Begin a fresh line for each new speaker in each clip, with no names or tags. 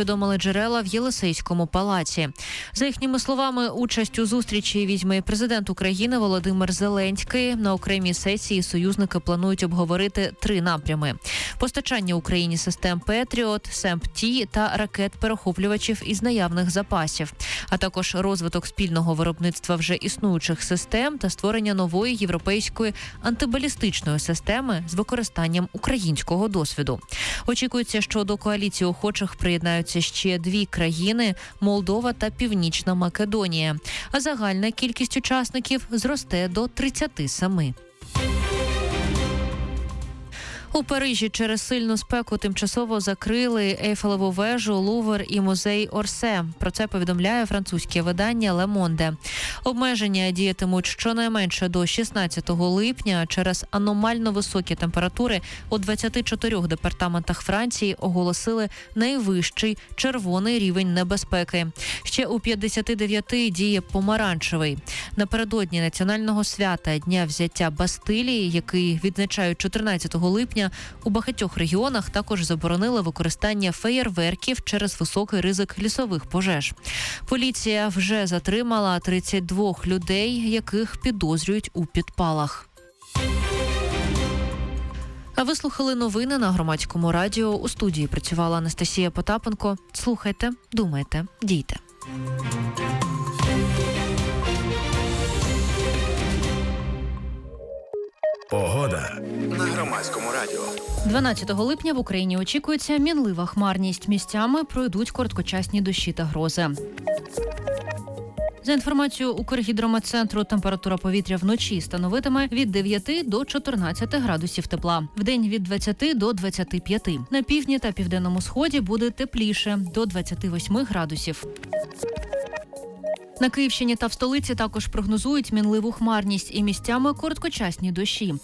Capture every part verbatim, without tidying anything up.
повідомили джерела в Єлисейському палаці. За їхніми словами, участь у зустрічі візьме президент України Володимир Зеленський. На окремій сесії союзники планують обговорити три напрями: постачання Україні систем Петріот, СЕМП-Ті та ракет-перехоплювачів із наявних запасів, а також розвиток спільного виробництва вже існуючих систем та створення нової європейської антибалістичної системи з використанням українського досвіду. Очікується, що до коаліції охочих приєднаються ще дві країни – Молдова та Північна Македонія, а загальна кількість учасників зросте до тридцяти семи. У Парижі через сильну спеку тимчасово закрили Ейфелеву вежу, Лувр і музей Орсе. Про це повідомляє французьке видання «Ле Monde». Обмеження діятимуть щонайменше до шістнадцятого липня. Через аномально високі температури у двадцяти чотирьох департаментах Франції оголосили найвищий червоний рівень небезпеки. Ще у п'ятдесяти дев'яти діє помаранчевий. Напередодні національного свята Дня взяття Бастилії, який відзначають чотирнадцятого липня, у багатьох регіонах також заборонили використання феєрверків через високий ризик лісових пожеж. Поліція вже затримала тридцять двох людей, яких підозрюють у підпалах. А ви слухали новини на Громадському радіо. У студії працювала Анастасія Потапенко. Слухайте, думайте, дійте.
Погода на Громадському радіо.
дванадцятого липня в Україні очікується мінлива хмарність. Місцями пройдуть короткочасні дощі та грози. За інформацією Укргідрометцентру, температура повітря вночі становитиме від дев'яти до чотирнадцяти градусів тепла. Вдень від двадцяти до двадцяти п'яти. На півдні та південному сході буде тепліше – до двадцяти восьми градусів. На Київщині та в столиці також прогнозують мінливу хмарність і місцями короткочасні дощі.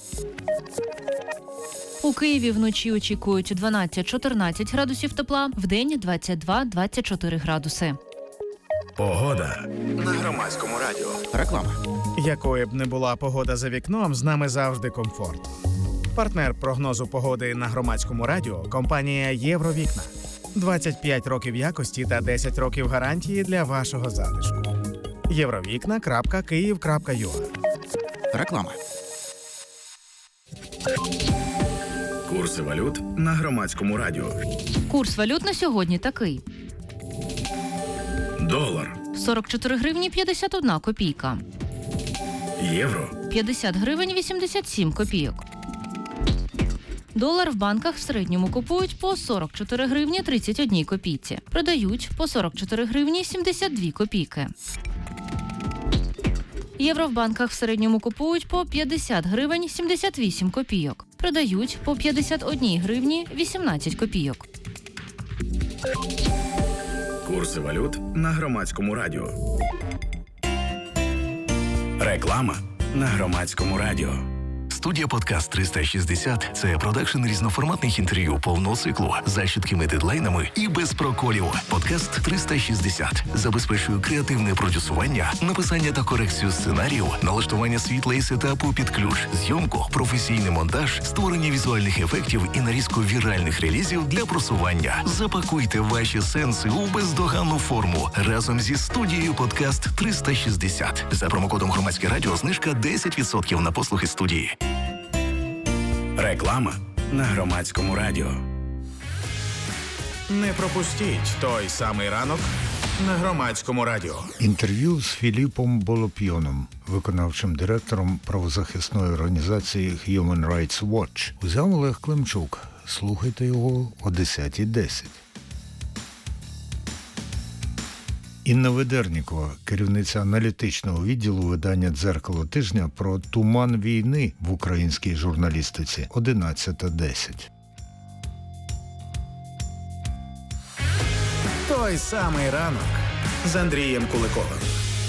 У Києві вночі очікують дванадцять-чотирнадцять градусів тепла, вдень двадцять два - двадцять чотири градуси.
Погода на Громадському радіо.
Реклама.
Якою б не була погода за вікном, з нами завжди комфорт. Партнер прогнозу погоди на Громадському радіо – компанія «Євровікна». двадцять п'ять років якості та десять років гарантії для вашого затишку. євровікна крапка київ крапка ю а.
Реклама.
Курси валют на Громадському радіо.
Курс валют на сьогодні такий.
Долар.
сорок чотири гривні п'ятдесят одна копійка.
Євро.
п'ятдесят гривень вісімдесят сім копійок. Долар в банках в середньому купують по сорок чотири гривні тридцять одна копійці. Продають по сорок чотири гривні сімдесят дві копійки. Євро в банках в середньому купують по п'ятдесят гривень сімдесят вісім копійок. Продають по п'ятдесят одна гривні вісімнадцять копійок.
Курси валют на Громадському радіо. Реклама на Громадському радіо.
Студія «Подкаст триста шістдесят» – це продакшн різноформатних інтерв'ю повного циклу з чіткими дедлайнами і без проколів. «Подкаст триста шістдесят» забезпечує креативне продюсування, написання та корекцію сценарію, налаштування світла і сетапу під ключ, зйомку, професійний монтаж, створення візуальних ефектів і нарізку віральних релізів для просування. Запакуйте ваші сенси у бездоганну форму разом зі студією «Подкаст триста шістдесят». За промокодом «Громадське радіо» знижка десять відсотків на послуги студії.
Реклама на Громадському радіо.
Не пропустіть той самий ранок на Громадському радіо.
Інтерв'ю з Філіпом Болопйоном, виконавчим директором правозахисної організації Human Rights Watch, узяв Олег Климчук. Слухайте його о десята десять. Інна Ведернікова, керівниця аналітичного відділу видання «Дзеркало тижня» про туман війни в українській журналістиці – одинадцята десять.
Той самий ранок з Андрієм Куликовим.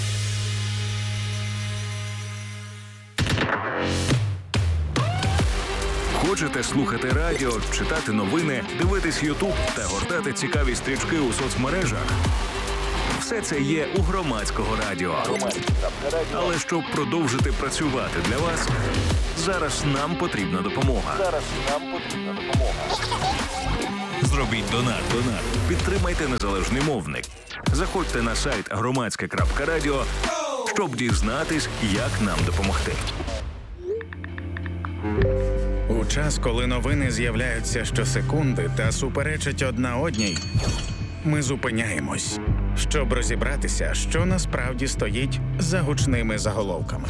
Хочете слухати радіо, читати новини, дивитись Ютуб та гортати цікаві стрічки у соцмережах? Все це є у Громадського радіо. Але щоб продовжити працювати для вас, зараз нам потрібна допомога. Зараз нам потрібна допомога. Зробіть донат. Донат. Підтримайте незалежний мовник. Заходьте на сайт громадське крапка радіо, щоб дізнатись, як нам допомогти.
У час, коли новини з'являються щосекунди та суперечать одна одній, ми зупиняємось, щоб розібратися, що насправді стоїть за гучними заголовками.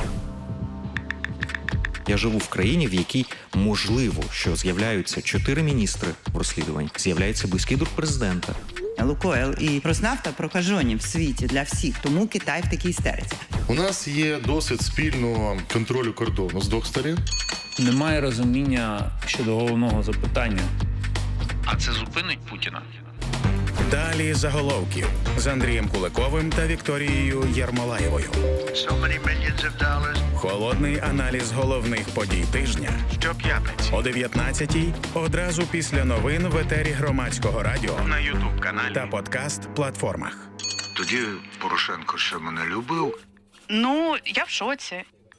Я живу в країні, в якій можливо, що з'являються чотири міністри в розслідуванні, з'являється близький друг президента.
Лукойл і Роснафта прокажені в світі для всіх, тому Китай в такій істериці.
У нас є досвід спільного контролю кордону з двох сторін.
Немає розуміння щодо головного запитання.
А це зупинить Путіна?
Далі заголовків з Андрієм Куликовим та Вікторією Єрмолаєвою. Холодний аналіз головних подій тижня щоп'ятниці о дев'ятнадцятій, одразу після новин в етері Громадського радіо на ютуб-каналі та подкаст-платформах.
Тоді Порошенко ще мене любив.
Ну, я в шоці.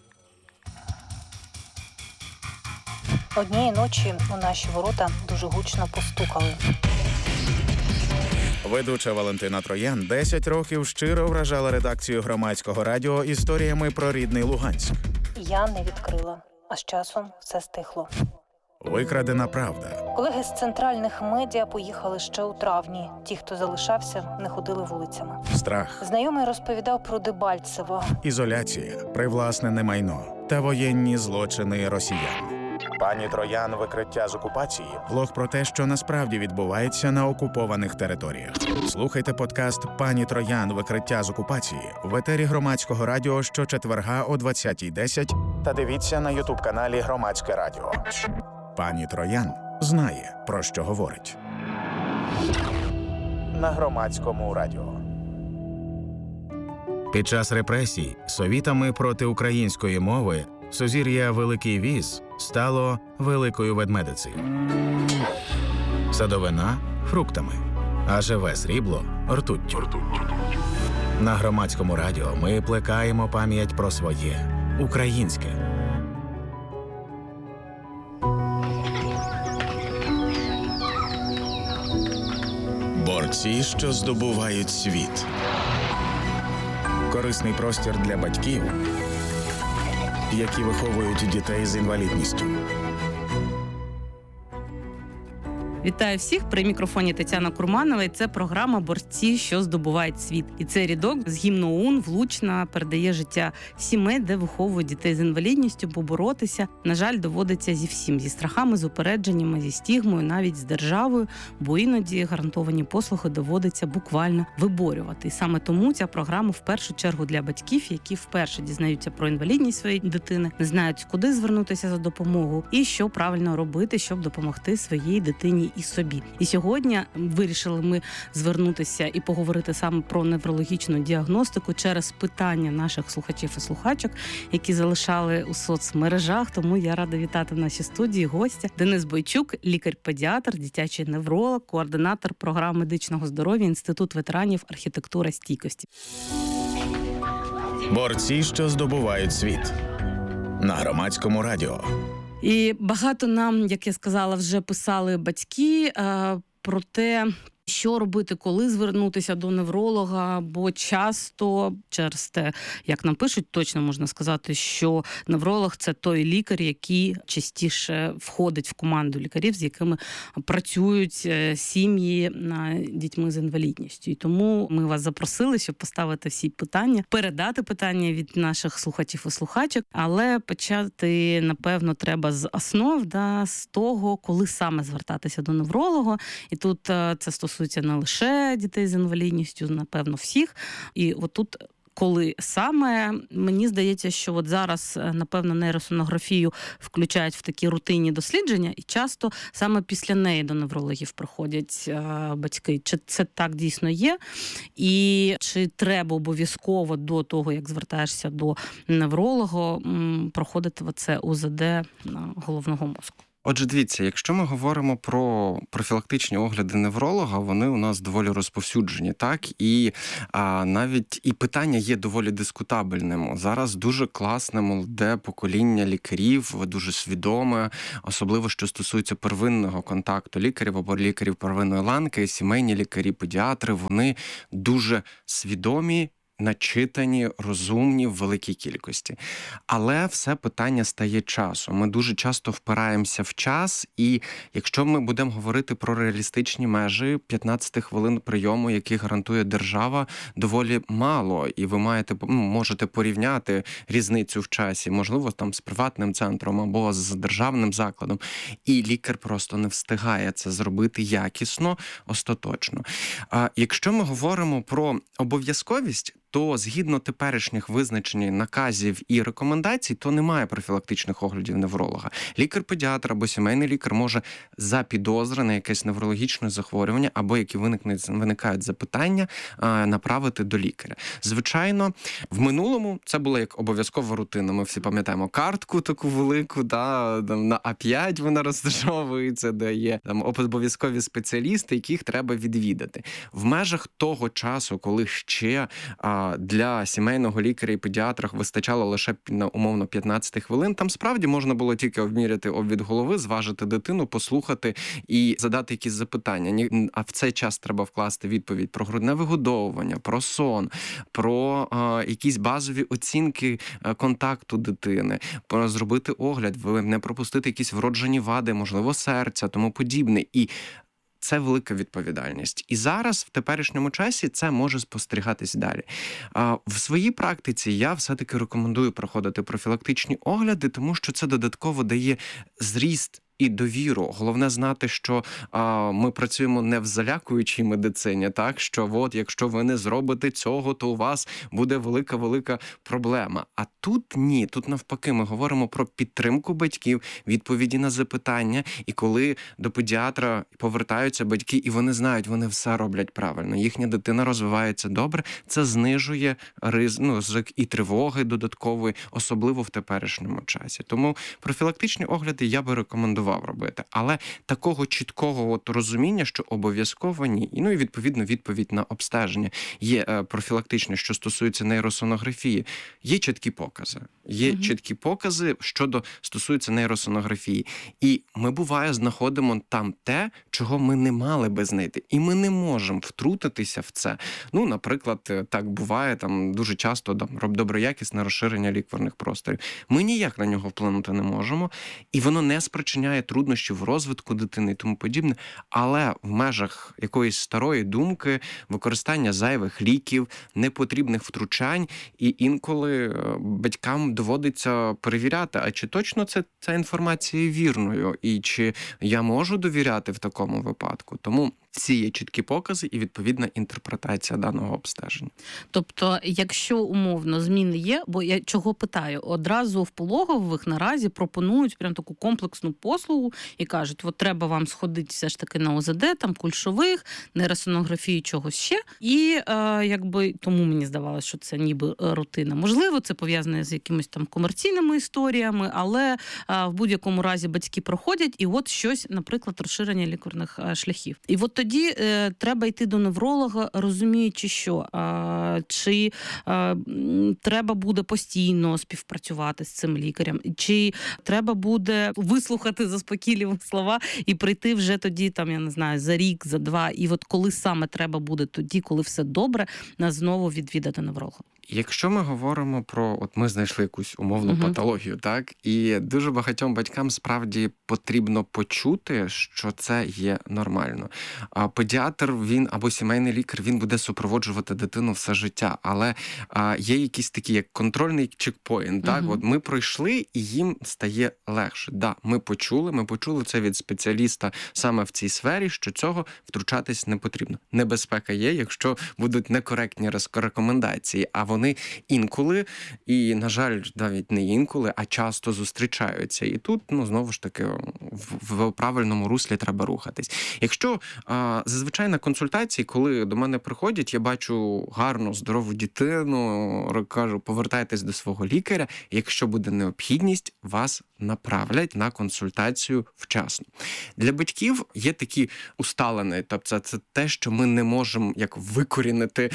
Однієї ночі у наші ворота дуже гучно постукали.
Ведуча Валентина Троян десять років щиро вражала редакцію Громадського радіо історіями про рідний Луганськ.
Я не відкрила, а з часом все стихло.
Викрадена правда.
Колеги з центральних медіа поїхали ще у травні. Ті, хто залишався, не ходили вулицями.
Страх.
Знайомий розповідав про Дебальцево.
Ізоляція, привласнене майно та воєнні злочини росіян. Пані Троян. Викриття з окупації. Блог про те, що насправді відбувається на окупованих територіях. Слухайте подкаст «Пані Троян. Викриття з окупації» в етері Громадського радіо щочетверга о двадцятій десять та дивіться на ютуб-каналі Громадське радіо. Пані Троян знає, про що говорить. На Громадському радіо. Під час репресій совітами проти української мови сузір'я Великий Віз стало Великою Ведмедицею. Садовина – фруктами, а живе срібло – ртуттю. На Громадському радіо ми плекаємо пам'ять про своє – українське. Борці, що здобувають світ. Корисний простір для батьків, які виховують дітей з інвалідністю.
Вітаю всіх, при мікрофоні Тетяна Курманова, і це програма «Борці, що здобувають світ». І цей рядок з гімну ОУН влучно передає життя сімей, де виховують дітей з інвалідністю, бо боротися, на жаль, доводиться зі всім, зі страхами, з упередженнями, зі стігмою, навіть з державою, бо іноді гарантовані послуги доводиться буквально виборювати. І саме тому ця програма в першу чергу для батьків, які вперше дізнаються про інвалідність своєї дитини, не знають, куди звернутися за допомогою і що правильно робити, щоб допомогти своїй дитині і собі. І сьогодні вирішили ми звернутися і поговорити саме про неврологічну діагностику через питання наших слухачів і слухачок, які залишали у соцмережах. Тому я рада вітати в нашій студії гостя Денис Бойчук, лікар-педіатр, дитячий невролог, координатор програм медичного здоров'я, Інститут ветеранів архітектура стійкості.
Борці, що здобувають світ. На Громадському радіо.
І багато нам, як я сказала, вже писали батьки е, про те, що робити, коли звернутися до невролога, бо часто через те, як нам пишуть, точно можна сказати, що невролог – це той лікар, який частіше входить в команду лікарів, з якими працюють сім'ї дітьми з інвалідністю. І тому ми вас запросили, щоб поставити всі питання, передати питання від наших слухачів і слухачок, але почати, напевно, треба з основ, да, з того, коли саме звертатися до невролога. І тут це стосується не лише дітей з інвалідністю, напевно, всіх. І отут, коли саме, мені здається, що от зараз, напевно, нейросонографію включають в такі рутинні дослідження, і часто саме після неї до неврологів приходять е, батьки. Чи це так дійсно є? І чи треба обов'язково до того, як звертаєшся до невролога, м, проходити це УЗД головного мозку?
Отже, дивіться, якщо ми говоримо про профілактичні огляди невролога, вони у нас доволі розповсюджені, так? І а, навіть і питання є доволі дискутабельним. Зараз дуже класне молоде покоління лікарів, дуже свідоме, особливо, що стосується первинного контакту лікарів або лікарів первинної ланки, сімейні лікарі, педіатри, вони дуже свідомі, начитані, розумні в великій кількості. Але все питання стає часу. Ми дуже часто впираємося в час, і якщо ми будемо говорити про реалістичні межі, п'ятнадцять хвилин прийому, які гарантує держава, доволі мало. І ви маєте, можете порівняти різницю в часі, можливо, там з приватним центром або з державним закладом. І лікар просто не встигає це зробити якісно, остаточно. А якщо ми говоримо про обов'язковість, то згідно теперішніх визначень, наказів і рекомендацій, то немає профілактичних оглядів невролога. Лікар-педіатр або сімейний лікар може за підозри на якесь неврологічне захворювання або які виникнуть, виникають запитання, направити до лікаря. Звичайно, в минулому це було як обов'язкова рутина. Ми всі пам'ятаємо картку таку велику, да, там, на А п'ять вона розташовується, де є там обов'язкові спеціалісти, яких треба відвідати. В межах того часу, коли ще для сімейного лікаря і педіатра вистачало лише на умовно п'ятнадцять хвилин, там справді можна було тільки обміряти обвід голови, зважити дитину, послухати і задати якісь запитання. А в цей час треба вкласти відповідь про грудне вигодовування, про сон, про а, якісь базові оцінки контакту дитини, про зробити огляд, не пропустити якісь вроджені вади, можливо, серця, тому подібне. І це велика відповідальність. І зараз, в теперішньому часі, це може спостерігатись далі. В своїй практиці я все-таки рекомендую проходити профілактичні огляди, тому що це додатково дає зріст і довіру. Головне знати, що а, ми працюємо не в залякуючій медицині, так, що от, якщо ви не зробите цього, то у вас буде велика-велика проблема. А тут ні, тут навпаки, ми говоримо про підтримку батьків, відповіді на запитання, і коли до педіатра повертаються батьки, і вони знають, вони все роблять правильно, їхня дитина розвивається добре, це знижує риз, ну, ризик і тривоги додаткової, особливо в теперішньому часі. Тому профілактичні огляди я би рекомендував робити. Але такого чіткого от розуміння, що обов'язково ні. І, ну і відповідно відповідь на обстеження. Є е, профілактичне, що стосується нейросонографії. Є чіткі покази. Є угу. чіткі покази щодо стосується нейросонографії. І ми, буває, знаходимо там те, чого ми не мали би знайти. І ми не можемо втрутитися в це. Ну, наприклад, так буває, там дуже часто там, доброякісне розширення лікварних просторів. Ми ніяк на нього вплинути не можемо. І воно не спричиняє труднощів в розвитку дитини і тому подібне, але в межах якоїсь старої думки, використання зайвих ліків, непотрібних втручань, і інколи батькам доводиться перевіряти, а чи точно це, ця інформація є вірною, і чи я можу довіряти в такому випадку. Тому всі є чіткі покази і відповідна інтерпретація даного обстеження.
Тобто, якщо умовно зміни є, бо я чого питаю, одразу в пологових наразі пропонують прям таку комплексну послугу і кажуть, от треба вам сходити все ж таки на О З Д, там кульшових, нейросонографію, чогось ще. І е, якби тому мені здавалося, що це ніби рутина. Можливо, це пов'язане з якимись там комерційними історіями, але е, в будь-якому разі батьки проходять, і от щось, наприклад, розширення лікарних е, шляхів. І от тоді е, треба йти до невролога, розуміючи, що е, чи е, треба буде постійно співпрацювати з цим лікарем, чи треба буде вислухати заспокійливі слова і прийти вже тоді, там, я не знаю, за рік, за два, і от коли саме треба буде тоді, коли все добре, нас знову відвідати невролога.
Якщо ми говоримо про, от ми знайшли якусь умовну uh-huh. патологію, так, і дуже багатьом батькам справді потрібно почути, що це є нормально. А педіатр, він або сімейний лікар, він буде супроводжувати дитину все життя, але а, є якісь такі, як контрольний чекпоінт, так, uh-huh. от ми пройшли, і їм стає легше. Да, ми почули, ми почули це від спеціаліста саме в цій сфері, що цього втручатись не потрібно. Небезпека є, якщо будуть некоректні рекомендації, а вони інколи, і, на жаль, навіть не інколи, а часто зустрічаються. І тут, ну, знову ж таки, в, в правильному руслі треба рухатись. Якщо а, зазвичай на консультації, коли до мене приходять, я бачу гарну, здорову дитину, кажу, повертайтесь до свого лікаря, якщо буде необхідність, вас направлять на консультацію вчасно. Для батьків є такі усталені, тобто це те, що ми не можемо як викорінити,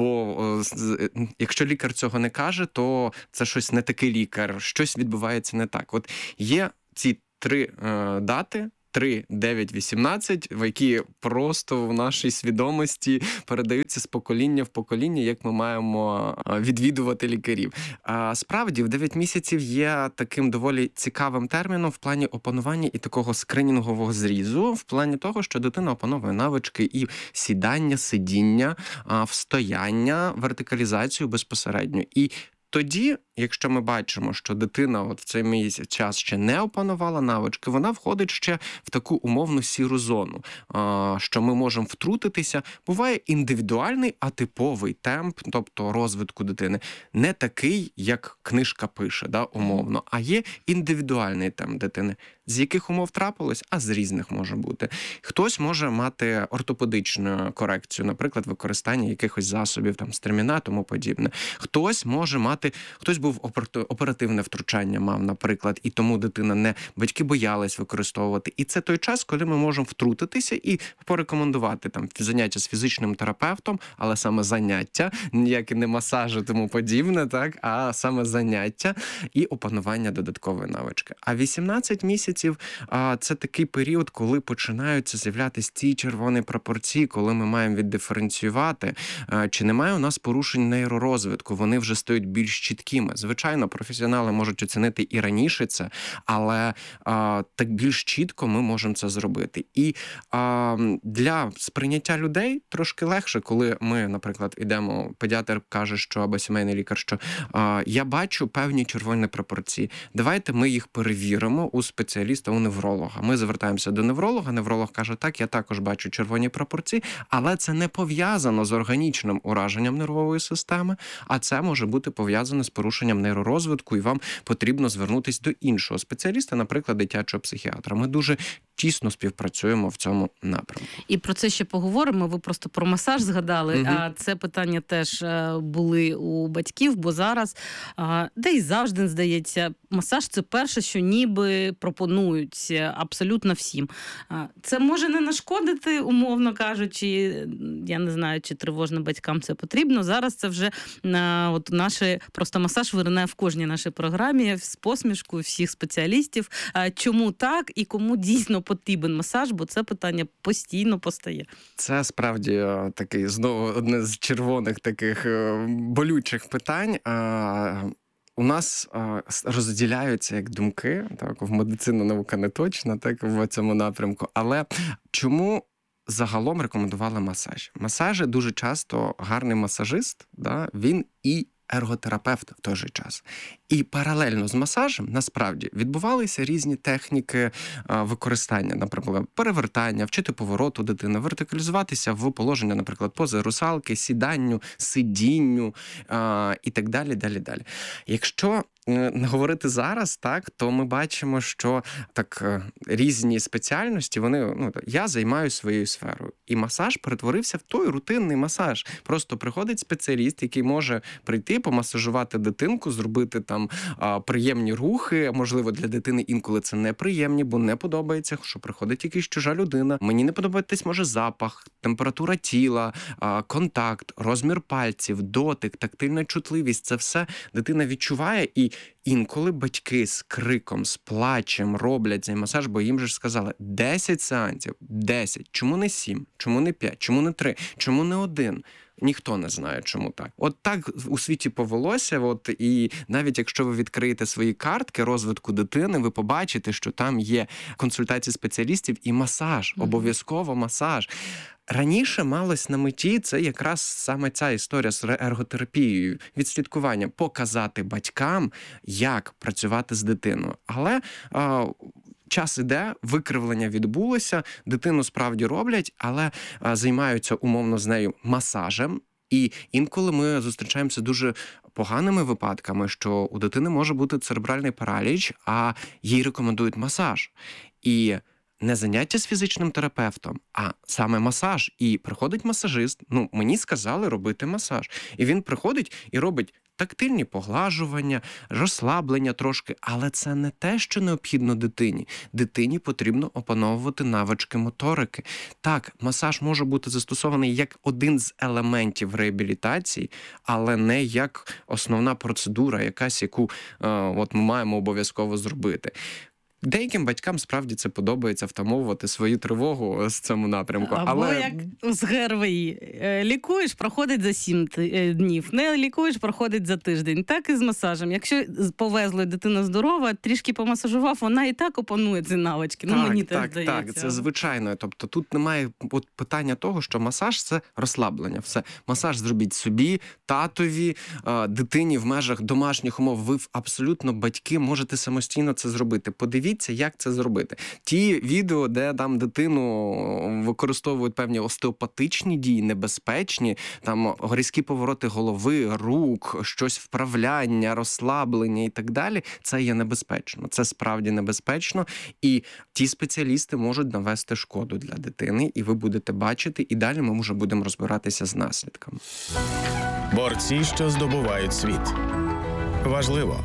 або якщо лікар цього не каже, то це щось не такий лікар, щось відбувається не так. От є ці три е, дати, три, дев'ять, вісімнадцять, в які просто в нашій свідомості передаються з покоління в покоління, як ми маємо відвідувати лікарів. А справді, в дев'ять місяців є таким доволі цікавим терміном в плані опанування і такого скринінгового зрізу, в плані того, що дитина опановує навички і сідання, сидіння, встояння, вертикалізацію безпосередньо. І тоді, якщо ми бачимо, що дитина от в цей місяць час ще не опанувала навички, вона входить ще в таку умовну сіру зону, що ми можемо втрутитися. Буває індивідуальний, атиповий темп, тобто розвитку дитини, не такий, як книжка пише, да, умовно, а є індивідуальний темп дитини. З яких умов трапилось? А з різних може бути. Хтось може мати ортопедичну корекцію, наприклад, використання якихось засобів, там, стреміна, тому подібне. Хтось може мати, хтось був оперативне втручання мав, наприклад, і тому дитина не, батьки боялись використовувати. І це той час, коли ми можемо втрутитися і порекомендувати там заняття з фізичним терапевтом, але саме заняття, ніякі не масажі, тому подібне, так, а саме заняття і опанування додаткової навички. А вісімнадцять місяців – це такий період, коли починаються з'являтися ті червоні пропорції, коли ми маємо віддиференціювати, чи немає у нас порушень нейророзвитку, вони вже стають більш чіткими. Звичайно, професіонали можуть оцінити і раніше це, але а, так більш чітко ми можемо це зробити. І а, для сприйняття людей трошки легше, коли ми, наприклад, йдемо, педіатр каже, що, або сімейний лікар, що а, я бачу певні червоні пропорції. Давайте ми їх перевіримо у спеціаліста, у невролога. Ми звертаємося до невролога, невролог каже, так, я також бачу червоні пропорції, але це не пов'язано з органічним ураженням нервової системи, а це може бути пов'язано з порушенням нейророзвитку, і вам потрібно звернутися до іншого спеціаліста, наприклад, дитячого психіатра. Ми дуже тісно співпрацюємо в цьому напрямку.
І про це ще поговоримо. Ви просто про масаж згадали,
Угу.
а це питання теж були у батьків, бо зараз, де і завжди, здається, масаж – це перше, що ніби пропонують абсолютно всім. Це може не нашкодити, умовно кажучи, я не знаю, чи тривожним батькам це потрібно. Зараз це вже от наші, просто масаж виринає в кожній нашій програмі з посмішкою всіх спеціалістів. Чому так і кому дійсно потрібен масаж, бо це питання постійно постає.
Це справді такий, знову, одне з червоних таких болючих питань. У нас розділяються як думки, так, в медицині наука не точна, так, в цьому напрямку, але чому загалом рекомендували масаж? Масажі дуже часто гарний масажист, да, він і ерготерапевт в той же час. І паралельно з масажем, насправді, відбувалися різні техніки а, використання, наприклад, перевертання, вчити повороту дитини, вертикалізуватися в положення, наприклад, пози русалки, сіданню, сидінню а, і так далі, далі, далі. Якщо не говорити зараз, так, то ми бачимо, що так різні спеціальності, вони, ну, я займаюся своєю сферою. І масаж перетворився в той рутинний масаж. Просто приходить спеціаліст, який може прийти, помасажувати дитинку, зробити там а, приємні рухи. Можливо, для дитини інколи це неприємні, бо не подобається, що приходить якась чужа людина. Мені не подобається, може, запах, температура тіла, а, контакт, розмір пальців, дотик, тактильна чутливість. Це все дитина відчуває, і інколи батьки з криком, з плачем роблять цей масаж, бо їм же ж сказали десять сеансів, десять. Чому не сім? Чому не п'ять? Чому не три? Чому не один? Ніхто не знає, чому так. От так у світі повелося, от, і навіть якщо ви відкриєте свої картки розвитку дитини, ви побачите, що там є консультації спеціалістів і масаж, mm-hmm. обов'язково масаж. Раніше малось на меті це якраз саме ця історія з ерготерапією, відслідкування, показати батькам, як працювати з дитиною. Але а, час іде, викривлення відбулося, дитину справді роблять, але а, займаються умовно з нею масажем. І інколи ми зустрічаємося дуже поганими випадками, що у дитини може бути церебральний параліч, а їй рекомендують масаж. І не заняття з фізичним терапевтом, а саме масаж. І приходить масажист, ну, мені сказали робити масаж. І він приходить і робить тактильні поглажування, розслаблення трошки, але це не те, що необхідно дитині. Дитині потрібно опановувати навички моторики. Так, масаж може бути застосований як один з елементів реабілітації, але не як основна процедура, якась, яку е, от ми маємо обов'язково зробити. Деяким батькам справді це подобається втамовувати свою тривогу з цьому напрямку.
Або
але...
як з ГРВІ. Лікуєш, проходить за сім днів. Не лікуєш, проходить за тиждень. Так і з масажем. Якщо повезло, дитина здорова, трішки помасажував, вона і так опанує ці навички.
Так,
ну, мені
так,
теж
так, це звичайно. Тобто тут немає от питання того, що масаж – це розслаблення. Все. Масаж зробіть собі, татові, дитині в межах домашніх умов. Ви абсолютно, батьки, можете самостійно це зробити. Подивіться, як це зробити. Ті відео, де там дитину використовують певні остеопатичні дії, небезпечні, там різкі повороти голови, рук, щось вправляння, розслаблення і так далі, це є небезпечно. Це справді небезпечно, і ті спеціалісти можуть навести шкоду для дитини, і ви будете бачити, і далі ми вже будемо розбиратися з наслідками.
Борці, що здобувають світ. Важливо.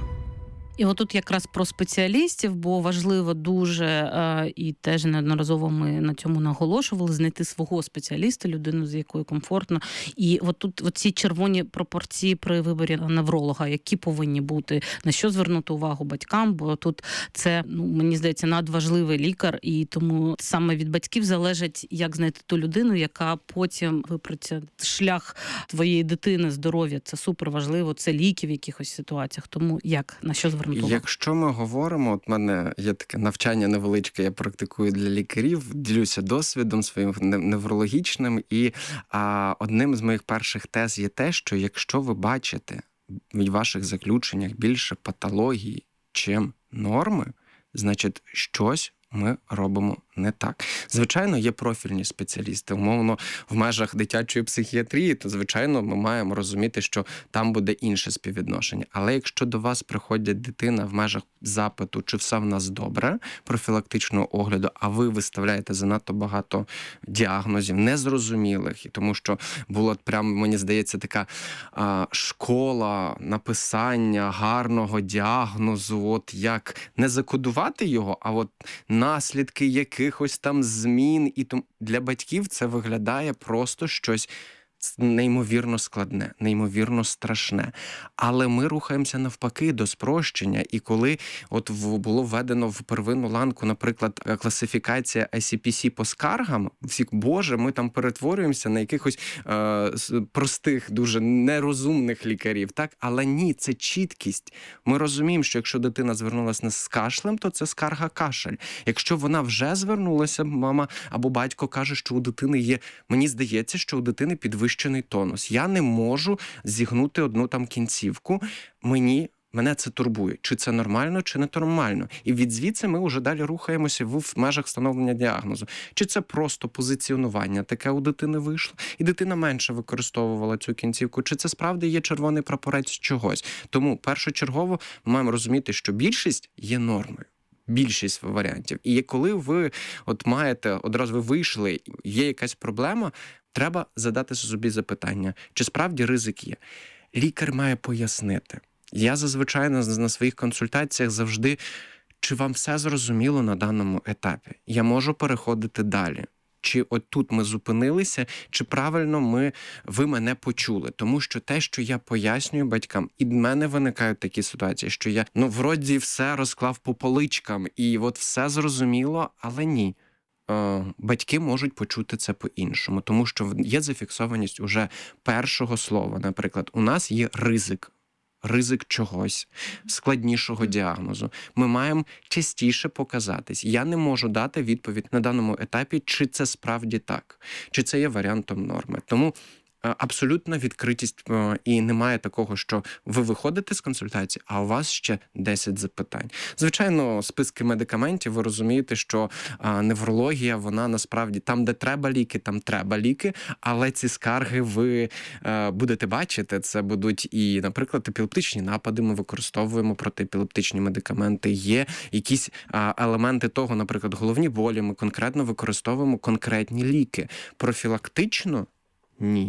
І отут якраз про спеціалістів, бо важливо дуже, і теж неодноразово ми на цьому наголошували, знайти свого спеціаліста, людину, з якою комфортно. І отут ці червоні пропорції при виборі невролога, які повинні бути, на що звернути увагу батькам, бо тут це, ну, мені здається, надважливий лікар, і тому саме від батьків залежить, як знайти ту людину, яка потім випрацює шлях твоєї дитини, здоров'я. Це супер важливо, це ліки в якихось ситуаціях. Тому як, на що звернути?
Якщо ми говоримо, от в мене є таке навчання невеличке, я практикую для лікарів, ділюся досвідом своїм неврологічним, і а, одним з моїх перших тез є те, що якщо ви бачите в ваших заключеннях більше патології, чим норми, значить щось ми робимо не так. Звичайно, є профільні спеціалісти. Умовно, в межах дитячої психіатрії, то, звичайно, ми маємо розуміти, що там буде інше співвідношення. Але якщо до вас приходить дитина в межах запиту, чи все в нас добре, профілактичного огляду, а ви виставляєте занадто багато діагнозів, незрозумілих, і тому що була прямо, мені здається, така а, школа написання гарного діагнозу, от як не закодувати його, а от наслідки якихось там змін. І тому для батьків це виглядає просто щось неймовірно складне, неймовірно страшне. Але ми рухаємося навпаки до спрощення. І коли от було введено в первинну ланку, наприклад, класифікація ай сі пі сі по скаргам, всі, боже, ми там перетворюємося на якихось е, простих, дуже нерозумних лікарів. Так? Але ні, це чіткість. Ми розуміємо, що якщо дитина звернулася з кашлем, то це скарга кашель. Якщо вона вже звернулася, мама або батько каже, що у дитини є, мені здається, що у дитини підвищений тонус. Я не можу зігнути одну там кінцівку. Мені Мене це турбує. Чи це нормально, чи не нормально. І від звідси ми вже далі рухаємося в межах встановлення діагнозу. Чи це просто позиціонування таке у дитини вийшло, і дитина менше використовувала цю кінцівку, чи це справді є червоний прапорець чогось. Тому першочергово ми маємо розуміти, що більшість є нормою. Більшість варіантів. І коли ви от маєте, одразу ви вийшли, є якась проблема, треба задати собі запитання, чи справді ризик є. Лікар має пояснити. Я зазвичай на, на своїх консультаціях завжди, чи вам все зрозуміло на даному етапі? Я можу переходити далі. Чи от тут ми зупинилися, чи правильно ми, ви мене почули. Тому що те, що я пояснюю батькам, і в мене виникають такі ситуації, що я, ну, вроді все розклав по поличкам, і от все зрозуміло, але ні. Е, батьки можуть почути це по-іншому, тому що є зафіксованість уже першого слова. Наприклад, у нас є ризик. Ризик чогось, складнішого діагнозу. Ми маємо частіше показатись. Я не можу дати відповідь на даному етапі, чи це справді так, чи це є варіантом норми. Тому абсолютна відкритість, і немає такого, що ви виходите з консультації, а у вас ще десять запитань. Звичайно, списки медикаментів, ви розумієте, що неврологія, вона насправді там, де треба ліки, там треба ліки, але ці скарги ви будете бачити. Це будуть і, наприклад, епілептичні напади, ми використовуємо протиепілептичні медикаменти. Є якісь елементи того, наприклад, головні болі, ми конкретно використовуємо конкретні ліки. Профілактично ні,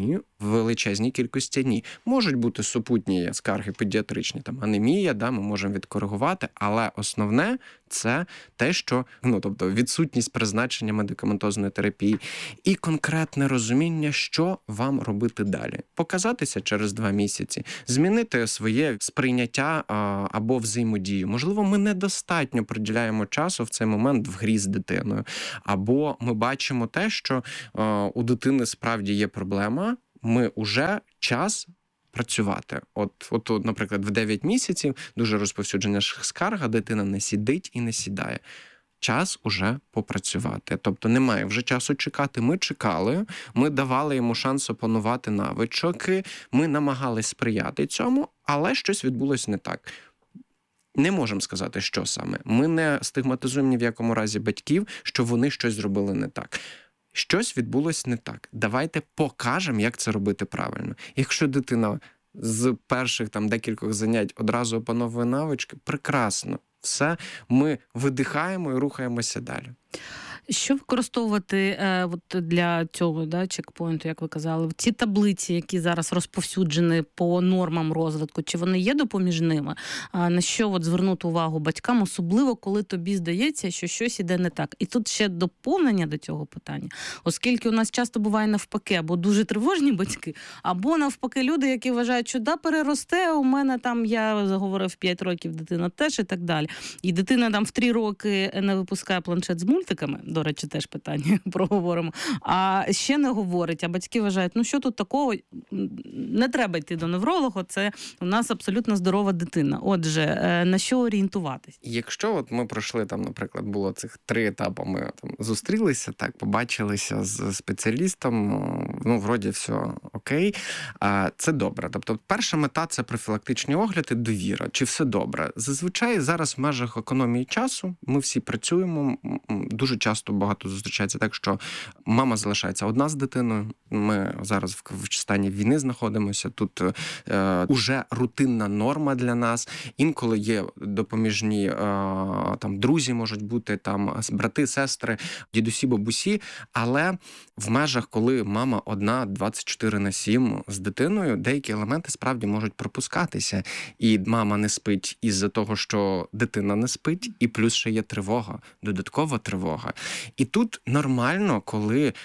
в величезній кількості ні. Можуть бути супутні скарги педіатричні, там анемія, да, ми можемо відкоригувати, але основне це те, що, ну, тобто відсутність призначення медикаментозної терапії і конкретне розуміння, що вам робити далі. Показатися через два місяці, змінити своє сприйняття а, або взаємодію. Можливо, ми недостатньо приділяємо часу в цей момент в грі з дитиною, або ми бачимо те, що а, у дитини справді є проблема, ми уже час працювати. От, от, от, наприклад, в дев'ять місяців дуже розповсюджена скарга, дитина не сидить і не сідає. Час уже попрацювати. Тобто немає вже часу чекати. Ми чекали, ми давали йому шанс опанувати навички, ми намагались сприяти цьому, але щось відбулось не так. Не можемо сказати, що саме. Ми не стигматизуємо ні в якому разі батьків, що вони щось зробили не так. Щось відбулось не так. Давайте покажемо, як це робити правильно. Якщо дитина з перших там декількох занять одразу опановує навички, прекрасно. Все, ми видихаємо і рухаємося далі.
Що використовувати е, от для цього, да, чекпоінту, як ви казали, ці таблиці, які зараз розповсюджені по нормам розвитку, чи вони є допоміжними? А на що от звернути увагу батькам, особливо коли тобі здається, що щось іде не так? І тут ще доповнення до цього питання, оскільки у нас часто буває навпаки, або дуже тривожні батьки, або навпаки люди, які вважають, що да, переросте, у мене там, я заговорив п'ять років, дитина теж і так далі. І дитина там в три роки не випускає планшет з мультиками, до речі, теж питання проговоримо, а ще не говорить, а батьки вважають, ну що тут такого, не треба йти до невролога, це у нас абсолютно здорова дитина. Отже, на що орієнтуватись?
Якщо от ми пройшли, там, наприклад, було цих три етапи, ми там зустрілися, так, побачилися з спеціалістом, ну, вроді все окей, це добре. Тобто перша мета – це профілактичні огляди, довіра, чи все добре. Зазвичай зараз в межах економії часу ми всі працюємо, дуже часто багато зустрічається так, що мама залишається одна з дитиною. Ми зараз в, в стані війни знаходимося. Тут е, уже рутинна норма для нас. Інколи є допоміжні е, там друзі можуть бути, там брати, сестри, дідусі, бабусі. Але в межах, коли мама одна двадцять чотири на сім з дитиною, деякі елементи справді можуть пропускатися. І мама не спить із-за того, що дитина не спить, і плюс ще є тривога, додаткова тривога. І тут нормально, коли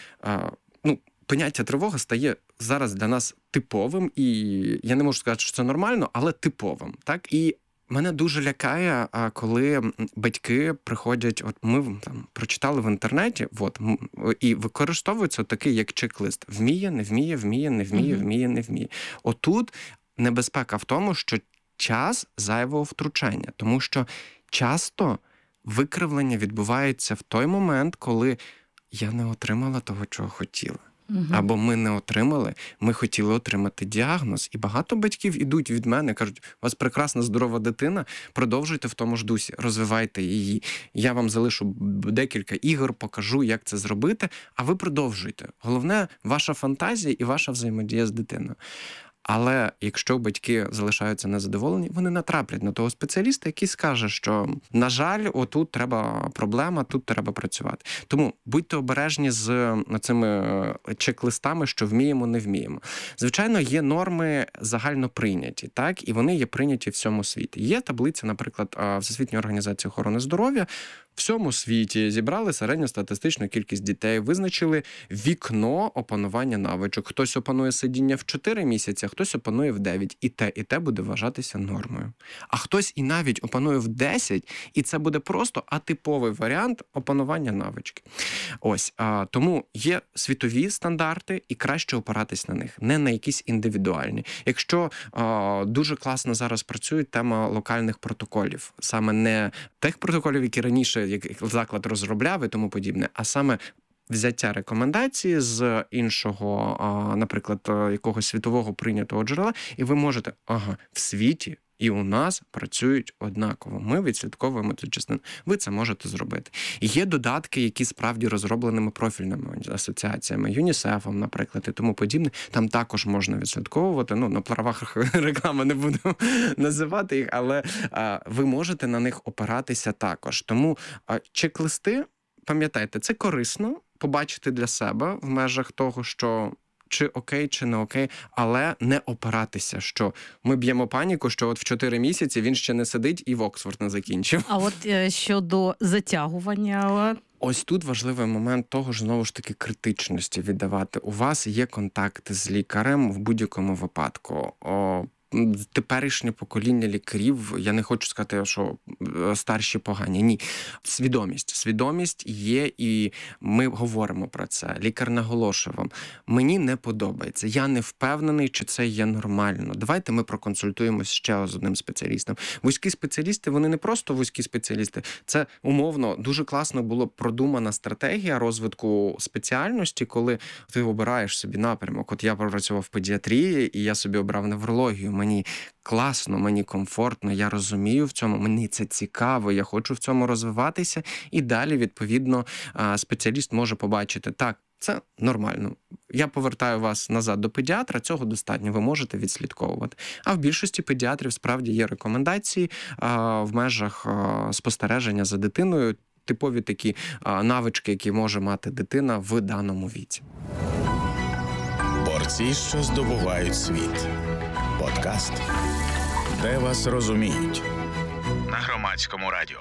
ну, поняття тривога стає зараз для нас типовим, і я не можу сказати, що це нормально, але типовим. Так? І мене дуже лякає, коли батьки приходять, от ми там прочитали в інтернеті, от, і використовується такий, як чек-лист. Вміє, не вміє, вміє, не вміє, вміє, не вміє. Отут небезпека в тому, що час зайвого втручання, тому що часто викривлення відбувається в той момент, коли я не отримала того, чого хотіла. Угу. Або ми не отримали, ми хотіли отримати діагноз. І багато батьків ідуть від мене, кажуть, у вас прекрасна, здорова дитина, продовжуйте в тому ж дусі, розвивайте її. Я вам залишу декілька ігор, покажу, як це зробити, а ви продовжуйте. Головне – ваша фантазія і ваша взаємодія з дитиною. Але якщо батьки залишаються незадоволені, вони натраплять на того спеціаліста, який скаже, що, на жаль, отут треба проблема, тут треба працювати. Тому будьте обережні з цими чек-листами, що вміємо, не вміємо. Звичайно, є норми загально прийняті, так, і вони є прийняті в всьому світі. Є таблиця, наприклад, Всесвітньої організації охорони здоров'я, в всьому світі зібрали середньостатистичну кількість дітей, визначили вікно опанування навичок. Хтось опанує сидіння в чотири місяці, хтось опанує в дев'ять. І те, і те буде вважатися нормою. А хтось і навіть опанує в десять, і це буде просто атиповий варіант опанування навички. Ось, а, тому є світові стандарти, і краще опиратись на них, не на якісь індивідуальні. Якщо а, дуже класно зараз працює тема локальних протоколів, саме не тих протоколів, які раніше як заклад розробляв і тому подібне, а саме взяття рекомендації з іншого, наприклад, якогось світового прийнятого джерела, і ви можете, ага, в світі і у нас працюють однаково. Ми відслідковуємо цю частину. Ви це можете зробити. І є додатки, які справді розробленими профільними асоціаціями, ЮНІСЕФом, наприклад, і тому подібне. Там також можна відслідковувати. Ну, на правах реклами не буду називати їх, але а, ви можете на них опиратися також. Тому а, чек-листи, пам'ятайте, це корисно побачити для себе в межах того, що чи окей, чи не окей, але не опиратися, що ми б'ємо паніку, що от в чотири місяці він ще не сидить і в Оксфорд не закінчив.
А от щодо затягування...
Ось тут важливий момент того ж, знову ж таки, критичності віддавати. У вас є контакти з лікарем в будь-якому випадку. О, теперішнє покоління лікарів, я не хочу сказати, що старші погані. Ні. Свідомість. Свідомість є, і ми говоримо про це. Лікар наголошує вам. Мені не подобається. Я не впевнений, чи це є нормально. Давайте ми проконсультуємось ще з одним спеціалістом. Вузькі спеціалісти, вони не просто вузькі спеціалісти. Це, умовно, дуже класно було продумана стратегія розвитку спеціальності, коли ти обираєш собі напрямок. От я працював в педіатрії, і я собі обрав неврологію. Мені класно, мені комфортно, я розумію в цьому, мені це цікаво, я хочу в цьому розвиватися. І далі, відповідно, спеціаліст може побачити, так, це нормально. Я повертаю вас назад до педіатра, цього достатньо, ви можете відслідковувати. А в більшості педіатрів справді є рекомендації а, в межах а, спостереження за дитиною, типові такі а, навички, які може мати дитина в даному віці.
Борці, що здобувають світ. Подкаст, де вас розуміють. На Громадському радіо.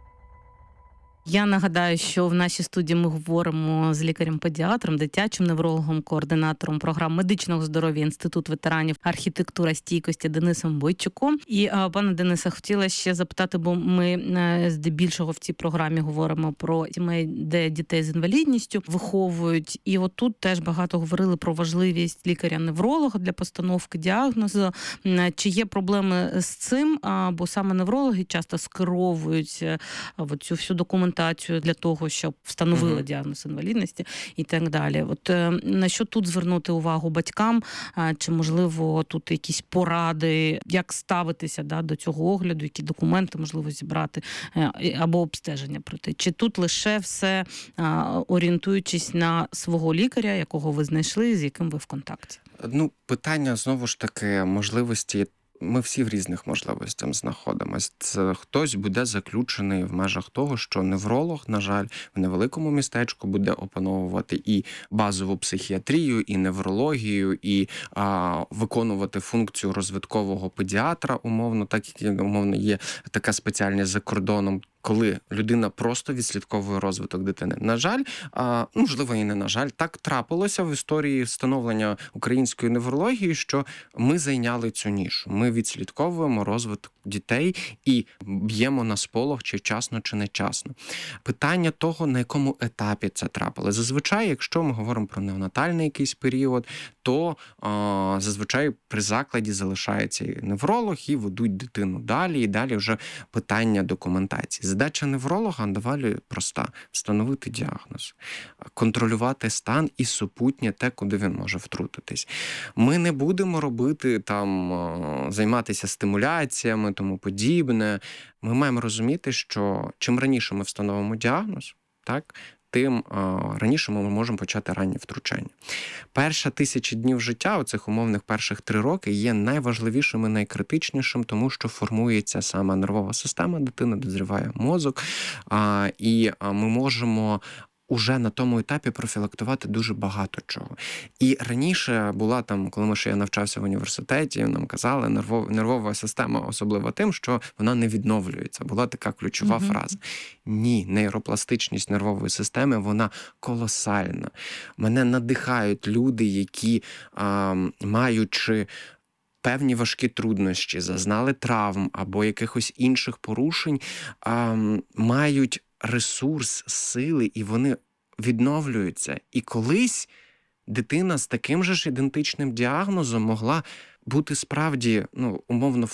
Я нагадаю, що в нашій студії ми говоримо з лікарем-педіатром, дитячим неврологом, координатором програм медичного здоров'я Інститут ветеранів архітектура стійкості Денисом Бойчуком. І, пане Денисе, хотіла ще запитати, бо ми здебільшого в цій програмі говоримо про сімей, де дітей з інвалідністю виховують. І от тут теж багато говорили про важливість лікаря-невролога для постановки діагнозу. Чи є проблеми з цим? Бо саме неврологи часто скеровують цю всю документацію для того, щоб встановили uh-huh. діагноз інвалідності і так далі. От на що тут звернути увагу батькам? Чи, можливо, тут якісь поради, як ставитися да, до цього огляду, які документи можливо зібрати, або обстеження пройти? Чи тут лише все орієнтуючись на свого лікаря, якого ви знайшли, з яким ви в контакті?
Ну, питання, знову ж таки, можливості. Ми всі в різних можливостях знаходимося. Це хтось буде заключений в межах того, що невролог, на жаль, в невеликому містечку буде опановувати і базову психіатрію, і неврологію, і а, виконувати функцію розвиткового педіатра, умовно, так як умовно є така спеціальність за кордоном, коли людина просто відслідковує розвиток дитини. На жаль, а, можливо, і не на жаль, так трапилося в історії встановлення української неврології, що ми зайняли цю нішу. Ми відслідковуємо розвиток дітей і б'ємо на сполох, чи вчасно, чи невчасно. Питання того, на якому етапі це трапилося. Зазвичай, якщо ми говоримо про неонатальний якийсь період, то а, зазвичай при закладі залишається невролог і ведуть дитину далі, і далі вже питання документації. Задача невролога доволі проста – встановити діагноз, контролювати стан і супутнє те, куди він може втрутитись. Ми не будемо робити там, займатися стимуляціями, тому подібне. Ми маємо розуміти, що чим раніше ми встановимо діагноз, так, тим а, раніше ми можемо почати раннє втручання. Перша тисяча днів життя, оцих умовних перших три роки, є найважливішим і найкритичнішим, тому що формується саме нервова система дитини, дозріває мозок, а, і а, ми можемо уже на тому етапі профілактувати дуже багато чого. І раніше була там, коли ми ще я навчався в університеті, нам казали, нервова, нервова система особливо тим, що вона не відновлюється. Була така ключова uh-huh. фраза. Ні, нейропластичність нервової системи, вона колосальна. Мене надихають люди, які, а, маючи певні важкі труднощі, зазнали травм або якихось інших порушень, а, мають ресурс, сили, і вони відновлюються. І колись дитина з таким же ж ідентичним діагнозом могла бути справді, ну, умовно,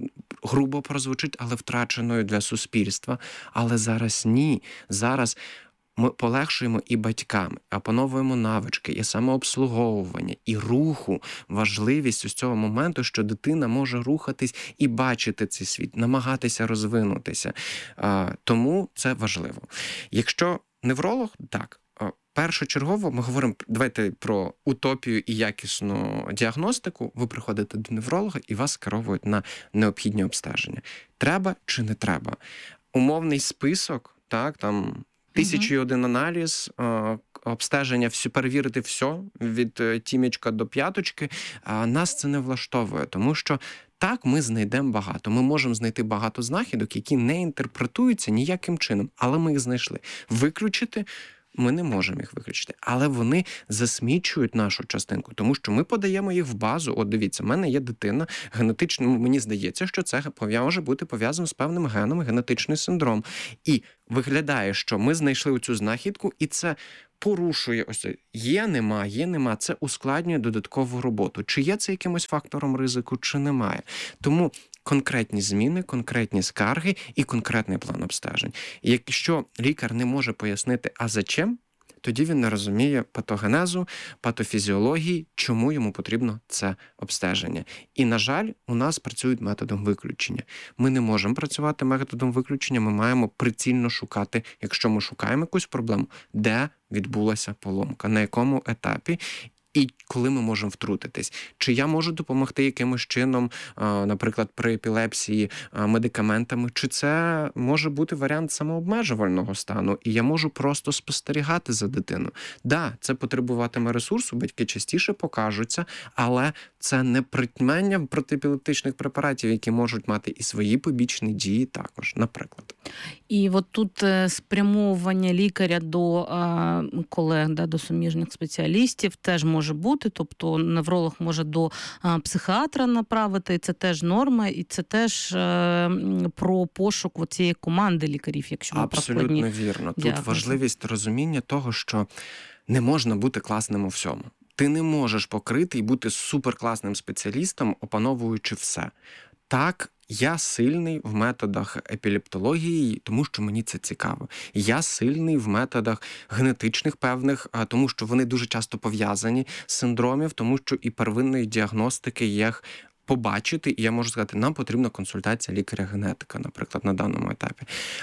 грубо прозвучить, але втраченою для суспільства. Але зараз ні. Зараз ми полегшуємо і батькам, опановуємо навички, і самообслуговування, і руху, важливість ось цього моменту, що дитина може рухатись і бачити цей світ, намагатися розвинутися. Тому це важливо. Якщо невролог, так, першочергово ми говоримо, давайте про утопію і якісну діагностику, ви приходите до невролога і вас скеровують на необхідні обстеження. Треба чи не треба? Умовний список, так, там, Тисячу і один аналіз, обстеження, перевірити все від тімечка до п'яточки, нас це не влаштовує, тому що так, ми знайдемо багато. Ми можемо знайти багато знахідок, які не інтерпретуються ніяким чином, але ми їх знайшли. Виключити ми не можемо їх виключити, але вони засмічують нашу частинку, тому що ми подаємо їх в базу. От дивіться, в мене є дитина, генетично, мені здається, що це може бути пов'язано з певним геном, генетичний синдром. І виглядає, що ми знайшли цю знахідку, і це порушує ось це. Є, нема, є, нема. Це ускладнює додаткову роботу. Чи є це якимось фактором ризику, чи немає. Тому конкретні зміни, конкретні скарги і конкретний план обстежень. І якщо лікар не може пояснити, а зачем, тоді він не розуміє патогенезу, патофізіології, чому йому потрібно це обстеження. І, на жаль, у нас працюють методом виключення. Ми не можемо працювати методом виключення, ми маємо прицільно шукати, якщо ми шукаємо якусь проблему, де відбулася поломка, на якому етапі, і коли ми можемо втрутитись. Чи я можу допомогти якимось чином, наприклад, при епілепсії медикаментами, чи це може бути варіант самообмежувального стану, і я можу просто спостерігати за дитиною. Да, це потребуватиме ресурсу, батьки частіше покажуться, але це не приймання протиепілептичних препаратів, які можуть мати і свої побічні дії також, наприклад.
І от тут спрямовування лікаря до колег, да, до суміжних спеціалістів теж може бути, тобто невролог може до психіатра направити, і це теж норма, і це теж про пошук цієї команди лікарів, якщо ми
абсолютно
про
вірно. Тут
діагнози.
важливість розуміння того, що не можна бути класним у всьому. Ти не можеш покрити і бути суперкласним спеціалістом, опановуючи все. Так, я сильний в методах епілептології, тому що мені це цікаво. Я сильний в методах генетичних певних, тому що вони дуже часто пов'язані з синдромів, тому що і первинної діагностики їх побачити, і я можу сказати, нам потрібна консультація лікаря-генетика, наприклад, на даному етапі.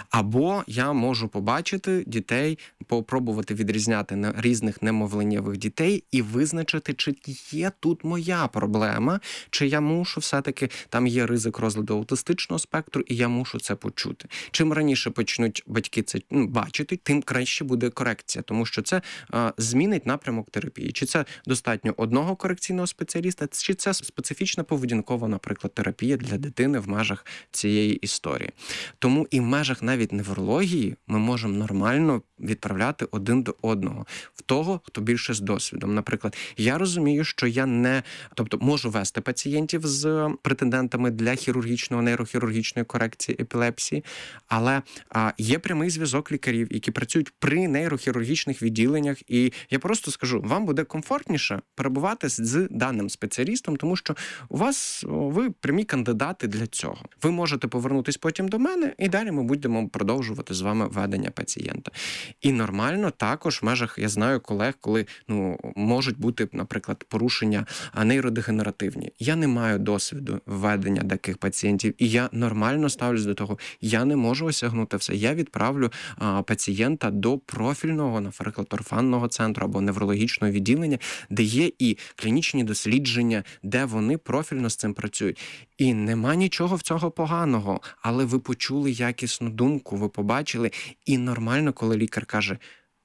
Або я можу побачити дітей, попробувати відрізняти різних немовленнєвих дітей і визначити, чи є тут моя проблема, чи я мушу все-таки, там є ризик розладу аутистичного спектру, і я мушу це почути. Чим раніше почнуть батьки це ну, бачити, тим краще буде корекція, тому що це а, змінить напрямок терапії. Чи це достатньо одного корекційного спеціаліста, чи це специфічна поведінка, наприклад, терапія для дитини в межах цієї історії. Тому і в межах навіть неврології ми можемо нормально відправляти один до одного. В того, хто більше з досвідом. Наприклад, я розумію, що я не... Тобто, можу вести пацієнтів з претендентами для хірургічного, нейрохірургічної корекції епілепсії, але а, є прямий зв'язок лікарів, які працюють при нейрохірургічних відділеннях, і я просто скажу, вам буде комфортніше перебувати з даним спеціалістом, тому що у вас ви прямі кандидати для цього. Ви можете повернутися потім до мене, і далі ми будемо продовжувати з вами ведення пацієнта. І нормально також в межах, я знаю колег, коли ну, можуть бути, наприклад, порушення нейродегенеративні. Я не маю досвіду ведення таких пацієнтів, і я нормально ставлюсь до того. Я не можу осягнути все. Я відправлю а, пацієнта до профільного, наприклад, орфанного центру або неврологічного відділення, де є і клінічні дослідження, де вони профільно з цим працюють. І нема нічого в цього поганого, але ви почули якісну думку, ви побачили, і нормально, коли лікар каже,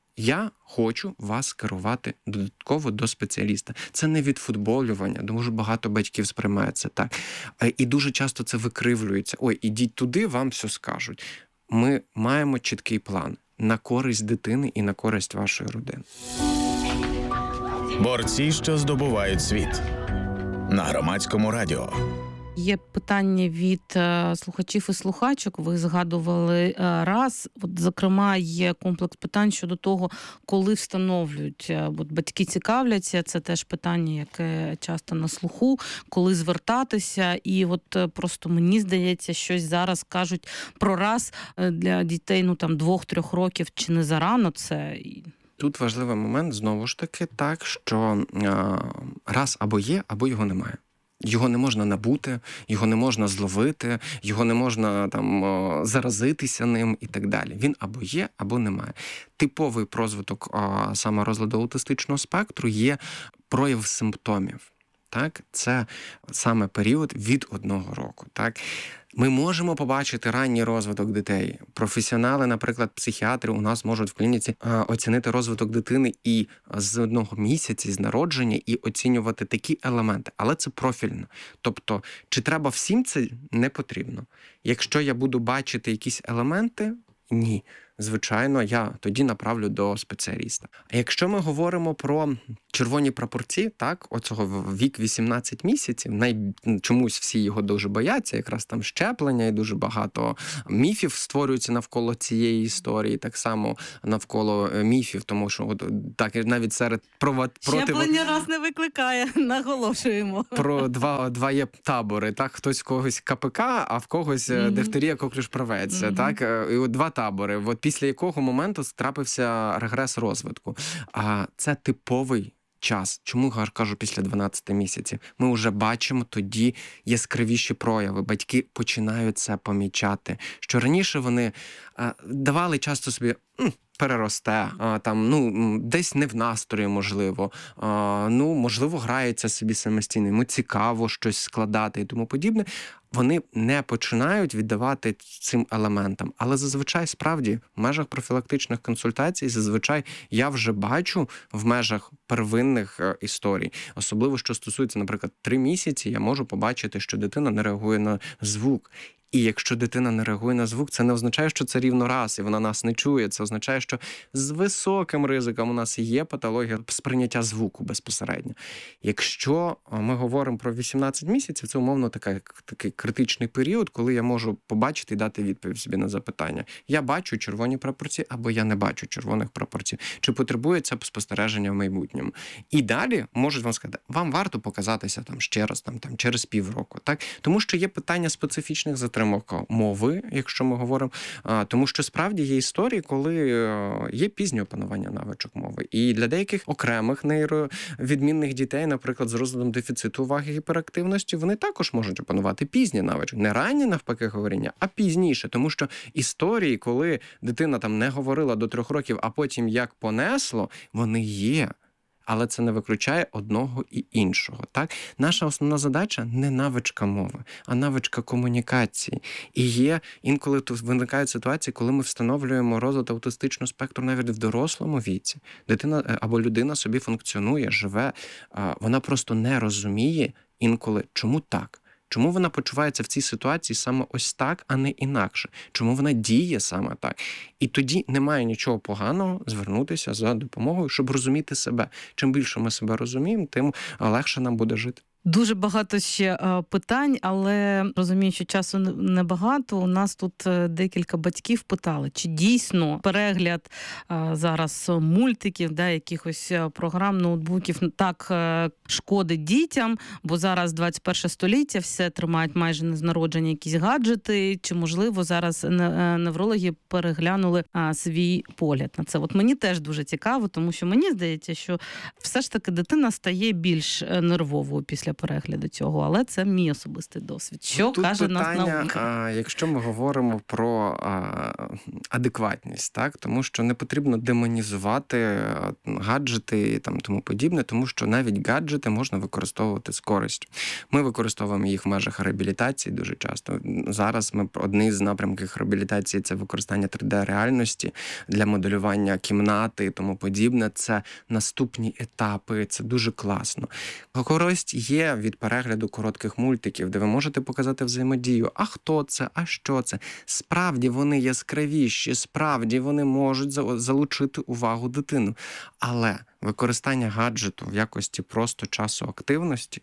я хочу вас керувати додатково до спеціаліста. Це не відфутболювання, дуже багато батьків сприймають це так. І дуже часто це викривлюється. Ой, ідіть туди, вам все скажуть. Ми маємо чіткий план на користь дитини і на користь вашої родини.
Борці, що здобувають світ. На Громадському радіо.
Є питання від е, слухачів і слухачок. Ви згадували е, раз. От, зокрема, є комплекс питань щодо того, коли встановлюють. Е, от, батьки цікавляться, це теж питання, яке часто на слуху, коли звертатися. І от е, просто мені здається, щось зараз кажуть про раз е, для дітей ну там двох-трьох років, чи не зарано це.
Тут важливий момент, знову ж таки, так, що е, раз або є, або його немає. Його не можна набути, його не можна зловити, його не можна там заразитися ним і так далі. Він або є, або немає. Типовий розвиток саме розладу аутистичного спектру є прояв симптомів. Так? Це саме період від одного року. Так? Ми можемо побачити ранній розвиток дітей. Професіонали, наприклад, психіатри у нас можуть в клініці оцінити розвиток дитини і з одного місяця, з народження, і оцінювати такі елементи. Але це профільно. Тобто, чи треба всім це? Не потрібно. Якщо я буду бачити якісь елементи, ні. Звичайно, я тоді направлю до спеціаліста. А якщо ми говоримо про червоні прапорці, так, оцього вік вісімнадцять місяців, най... чомусь всі його дуже бояться, якраз там щеплення, і дуже багато міфів створюються навколо цієї історії, так само навколо міфів, тому що от, так, навіть серед проти...
Щеплення раз не викликає, наголошуємо.
Про два, два є табори, так, хтось в когось ка пе ка, а в когось mm-hmm. дифтерія, коклюш, правець, mm-hmm. так, і от два табори. От після якого моменту трапився регрес розвитку. А це типовий час. Чому я кажу після дванадцяти місяців? Ми вже бачимо тоді яскравіші прояви. Батьки починають це помічати. Що раніше вони а, давали часто собі переросте, а, там, ну, десь не в настрої, можливо, а, ну, можливо, грається собі самостійно, йому цікаво щось складати і тому подібне. Вони не починають віддавати цим елементам. Але зазвичай, справді, в межах профілактичних консультацій, зазвичай я вже бачу в межах первинних е, історій. Особливо, що стосується, наприклад, три місяці, я можу побачити, що дитина не реагує на звук. І якщо дитина не реагує на звук, це не означає, що це рівно раз, і вона нас не чує. Це означає, що з високим ризиком у нас є патологія сприйняття звуку безпосередньо. Якщо ми говоримо про вісімнадцять місяців, це умовно така, такий критичний період, коли я можу побачити і дати відповідь собі на запитання. Я бачу червоні прапорці, або я не бачу червоних прапорців. Чи потребує це спостереження в майбутньому? І далі можуть вам сказати, вам варто показатися там ще раз, там, там через півроку. Так? Тому що є питання специфічних затримок мови, якщо ми говоримо, тому що справді є історії, коли є пізнє опанування навичок мови. І для деяких окремих нейровідмінних дітей, наприклад, з розладом дефіциту уваги і гіперактивності, вони також можуть опанувати пізні навички. Не ранні, навпаки, говоріння, а пізніше. Тому що історії, коли дитина там не говорила до трьох років, а потім як понесло, вони є. Але це не виключає одного і іншого. Так? Наша основна задача – не навичка мови, а навичка комунікації. І є інколи тут виникають ситуації, коли ми встановлюємо розлад аутистичного спектру навіть в дорослому віці. Дитина або людина собі функціонує, живе, вона просто не розуміє інколи, чому так. Чому вона почувається в цій ситуації саме ось так, а не інакше? Чому вона діє саме так? І тоді немає нічого поганого звернутися за допомогою, щоб розуміти себе. Чим більше ми себе розуміємо, тим легше нам буде жити.
Дуже багато ще питань, але розумію, що часу небагато. У нас тут декілька батьків питали, чи дійсно перегляд зараз мультиків, да, якихось програм, ноутбуків так шкодить дітям, бо зараз двадцять перше століття, все тримають майже не з народження якісь гаджети, чи, можливо, зараз неврологи переглянули свій погляд на це. От мені теж дуже цікаво, тому що мені здається, що все ж таки дитина стає більш нервовою після перегляду цього, але це мій особистий досвід. Що
тут
каже
питання,
нас наука?
А, якщо ми говоримо про а, адекватність, так, тому що не потрібно демонізувати гаджети і там тому подібне, тому що навіть гаджети можна використовувати з користю. Ми використовуємо їх в межах реабілітації дуже часто. Зараз ми одні з напрямків реабілітації – це використання три де-реальності для моделювання кімнати і тому подібне. Це наступні етапи, це дуже класно. Користь є від перегляду коротких мультиків, де ви можете показати взаємодію. А хто це? А що це? Справді вони яскравіші, справді вони можуть залучити увагу дитину. Але використання гаджету в якості просто часу активності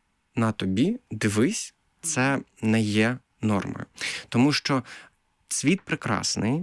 на тобі, дивись, це не є нормою. Тому що світ прекрасний,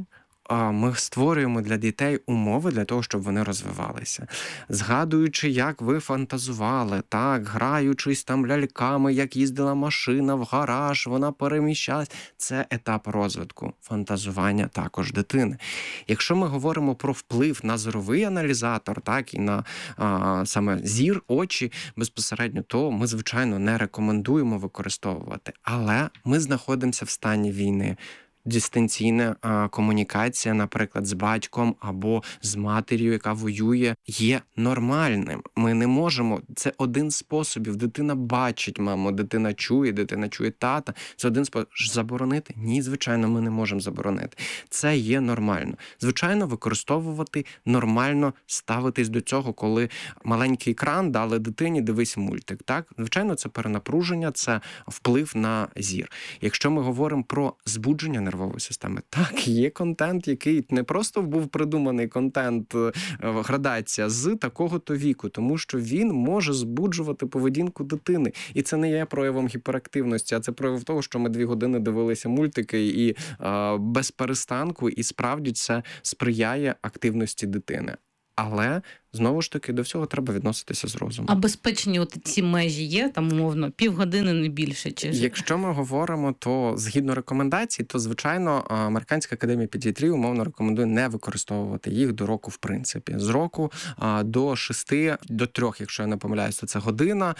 ми створюємо для дітей умови для того, щоб вони розвивалися. Згадуючи, як ви фантазували, так, граючись там ляльками, як їздила машина в гараж, вона переміщалась. Це етап розвитку, фантазування також дитини. Якщо ми говоримо про вплив на зоровий аналізатор, так, і на а, саме зір, очі безпосередньо, то ми, звичайно, не рекомендуємо використовувати. Але ми знаходимося в стані війни. дистанційна а, комунікація, наприклад, з батьком або з матір'ю, яка воює, є нормальним. Ми не можемо, це один з способів. Дитина бачить маму, дитина чує, дитина чує тата. Це один спосіб. Заборонити? Ні, звичайно, ми не можемо заборонити. Це є нормально. Звичайно, використовувати, нормально ставитись до цього, коли маленький екран дали дитині, дивись мультик. Так? Звичайно, це перенапруження, це вплив на зір. Якщо ми говоримо про збудження нервової системи, так, є контент, який не просто був придуманий контент, градація з такого-то віку, тому що він може збуджувати поведінку дитини. І це не є проявом гіперактивності, а це прояв того, що ми дві години дивилися мультики і е, без перестанку, і справді це сприяє активності дитини. Але, знову ж таки, до всього треба відноситися з розумом.
А безпечні от ці межі є, там, умовно, півгодини, не більше? Чи...
Якщо ми говоримо, то згідно рекомендацій, то, звичайно, Американська академія педіатрії умовно рекомендує не використовувати їх до року, в принципі. З року а, до шести, до трьох, якщо я не помиляюсь, то це година,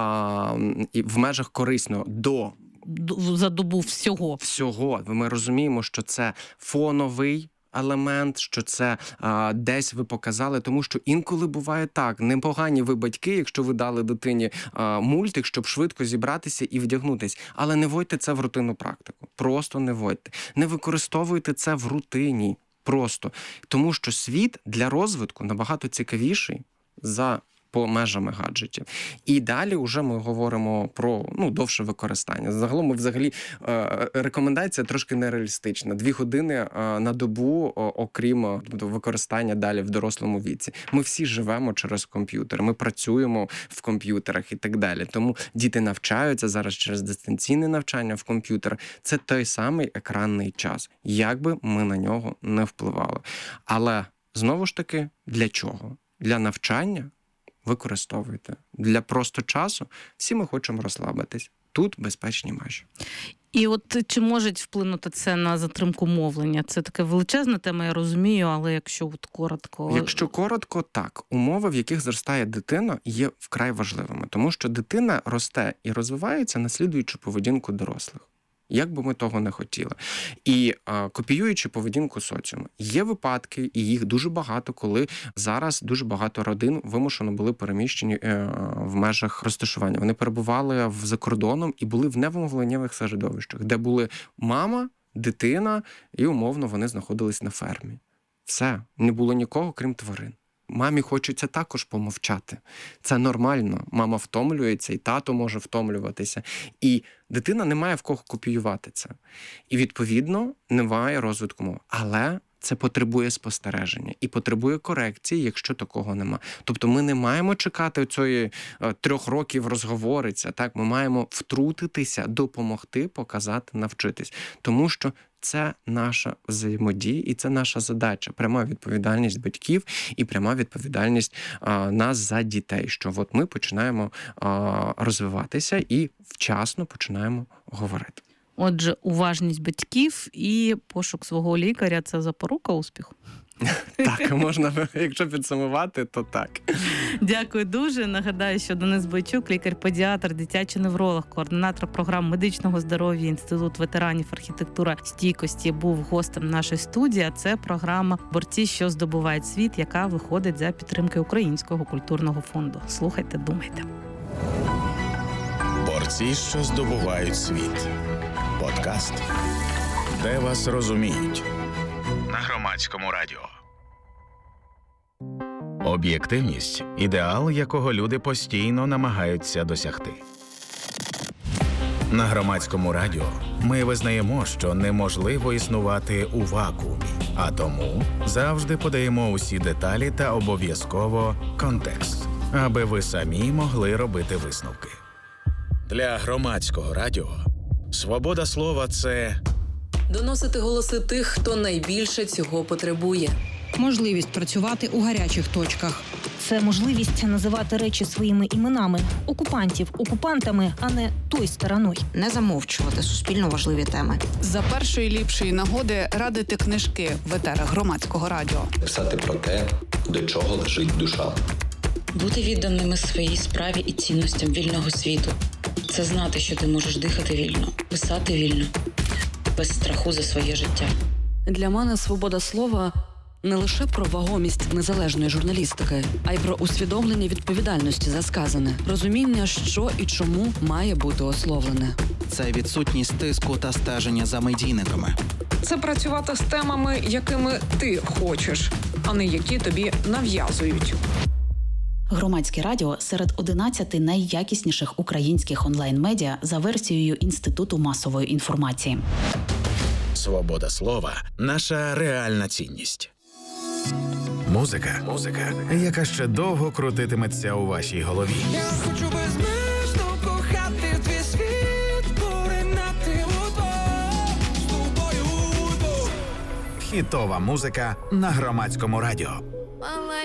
а, і в межах корисно до...
За добу всього.
Всього. Ми розуміємо, що це фоновий елемент, що це а, десь ви показали, тому що інколи буває так, непогані ви батьки, якщо ви дали дитині а, мультик, щоб швидко зібратися і вдягнутись, але не вводьте це в рутинну практику. Просто не вводьте. Не використовуйте це в рутині. Просто. Тому що світ для розвитку набагато цікавіший за по межами гаджетів. І далі вже ми говоримо про, ну, довше використання. Загалом ми взагалі е, рекомендація трошки нереалістична. Дві години е, на добу, о, окрім о, використання далі в дорослому віці. Ми всі живемо через комп'ютер, ми працюємо в комп'ютерах і так далі. Тому діти навчаються зараз через дистанційне навчання в комп'ютер. Це той самий екранний час. Як би ми на нього не впливали. Але, знову ж таки, для чого? Для навчання використовуйте. Для просто часу всі ми хочемо розслабитись. Тут безпечні межі.
І от чи може вплинути це на затримку мовлення? Це така величезна тема, я розумію, але якщо от коротко...
Якщо коротко, так. Умови, в яких зростає дитина, є вкрай важливими. Тому що дитина росте і розвивається, наслідуючи поведінку дорослих. Як би ми того не хотіли. І а, копіюючи поведінку соціуму. Є випадки, і їх дуже багато, коли зараз дуже багато родин вимушено були переміщені е, в межах розташування. Вони перебували в, за кордоном і були в невимовленнєвих середовищах, де були мама, дитина, і умовно вони знаходились на фермі. Все. Не було нікого, крім тварин. Мамі хочеться також помовчати. Це нормально. Мама втомлюється, і тато може втомлюватися. І дитина не має в кого копіювати це. І, відповідно, немає розвитку мови. Але це потребує спостереження і потребує корекції, якщо такого нема. Тобто ми не маємо чекати цієї трьох років розговориться. Так? Ми маємо втрутитися, допомогти, показати, навчитись. Тому що це наша взаємодія і це наша задача. Пряма відповідальність батьків і пряма відповідальність а, нас за дітей. Що от ми починаємо а, розвиватися і вчасно починаємо говорити.
Отже, уважність батьків і пошук свого лікаря – це запорука успіху?
Так, можна, якщо підсумувати, то так.
Дякую дуже. Нагадаю, що Денис Бойчук, лікар-педіатр, дитячий невролог, координатор програм медичного здоров'я, Інститут ветеранів архітектура стійкості, був гостем нашої студії. Це програма «Борці, що здобувають світ», яка виходить за підтримки Українського культурного фонду. Слухайте, думайте.
Борці, що здобувають світ. Подкаст, де вас розуміють. На Громадському радіо. Об'єктивність – ідеал, якого люди постійно намагаються досягти. На Громадському радіо ми визнаємо, що неможливо існувати у вакуумі, а тому завжди подаємо усі деталі та обов'язково контекст, аби ви самі могли робити висновки. Для Громадського радіо свобода слова – це
доносити голоси тих, хто найбільше цього потребує.
Можливість працювати у гарячих точках.
Це можливість називати речі своїми іменами. Окупантів окупантами, а не той стороною.
Не замовчувати суспільно важливі теми.
За першої ліпшої нагоди радити книжки в етерах Громадського радіо.
Писати про те, до чого лежить душа.
Бути відданими своїй справі і цінностям вільного світу. Це знати, що ти можеш дихати вільно, писати вільно. без страху за своє життя.
Для мене свобода слова не лише про вагомість незалежної журналістики, а й про усвідомлення відповідальності за сказане, розуміння, що і чому має бути ословлене.
Це відсутність тиску та стеження за медійниками.
Це працювати з темами, якими ти хочеш, а не які тобі нав'язують.
Громадське радіо серед одинадцяти найякісніших українських онлайн-медіа за версією Інституту масової інформації.
Свобода слова – наша реальна цінність. Музика, музика, яка ще довго крутитиметься у вашій голові.
Я хочу безмежно кохати твій світ, поринати удвох з тобою удвох.
Хітова музика на Громадському радіо.